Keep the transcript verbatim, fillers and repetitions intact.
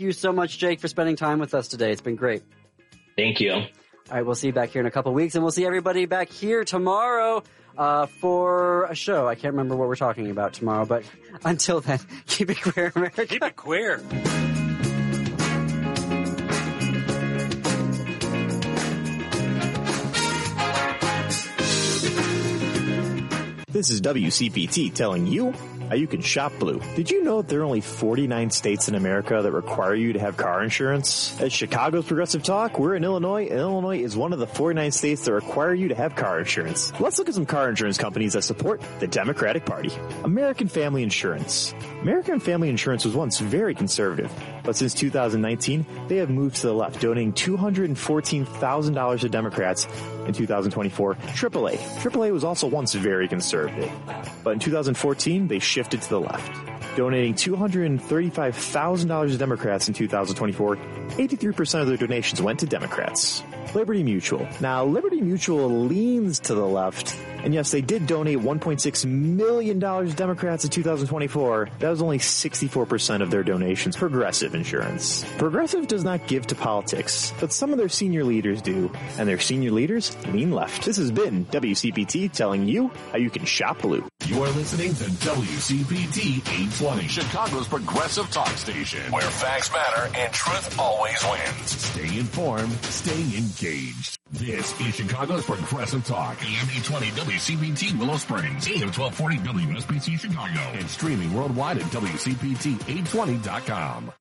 you so much, Jake, for spending time with us today. It's been great. Thank you. All right, we'll see you back here in a couple weeks, and we'll see everybody back here tomorrow uh, for a show. I can't remember what we're talking about tomorrow, but until then, keep it queer, America. Keep it queer. This is W C P T telling you how you can shop blue. Did you know that there are only forty-nine states in America that require you to have car insurance? At Chicago's Progressive Talk, we're in Illinois, and Illinois is one of the forty-nine states that require you to have car insurance. Let's look at some car insurance companies that support the Democratic Party. American Family Insurance. American Family Insurance was once very conservative, but since two thousand nineteen, they have moved to the left, donating two hundred fourteen thousand dollars to Democrats in two thousand twenty-four. triple A. triple A was also once very conservative, but in two thousand fourteen, they shifted to the left, donating two hundred thirty-five thousand dollars to Democrats in two thousand twenty-four. eighty-three percent of their donations went to Democrats. Liberty Mutual. Now, Liberty Mutual leans to the left, and yes, they did donate one point six million dollars to Democrats in two thousand twenty-four. That was only sixty-four percent of their donations. Progressive Insurance. Progressive does not give to politics, but some of their senior leaders do, and their senior leaders lean left. This has been W C P T telling you how you can shop blue. You are listening to W C P T eight twenty, Chicago's progressive talk station, where facts matter and truth always wins. Stay informed, stay engaged. This is Chicago's progressive talk, A M eight twenty W C P T Willow Springs, A M twelve forty W S B C Chicago, and streaming worldwide at W C P T eight twenty dot com.